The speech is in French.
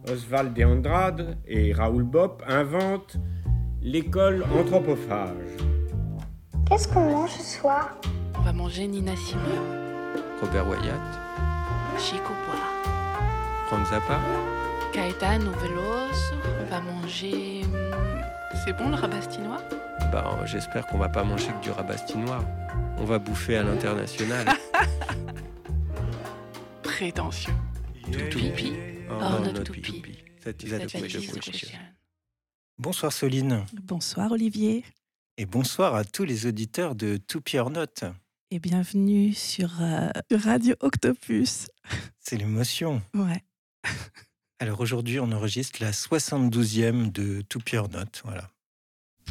Oswald de Andrade et Raoul Bopp inventent l'école anthropophage. Qu'est-ce qu'on mange ce soir? On va manger Nina Simone, Robert Wyatt, Chico Bois, Frank Zappa. Caetano Veloso. On va manger... C'est bon le rabastinois? J'espère qu'on va pas manger que du rabastinois. On va bouffer à l'international. Prétentieux. Toupi. Oh, non, not Toupi. Toupi. That is That a is Toupi. the question. Bonsoir Soline. Bonsoir Olivier Et bonsoir à tous les auditeurs de Toupi or Not. et bienvenue sur Radio Octopus. C'est l'émotion. Ouais. Alors aujourd'hui, on enregistre la 72e de Toupi or Not. Voilà.